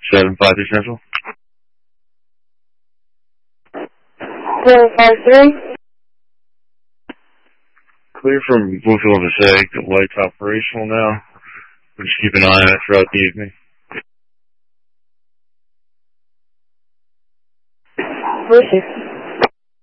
753 Central. 753. Clear from Bluefield and Passaic. The light's operational now. We'll just keep an eye on it throughout the evening. Appreciate it.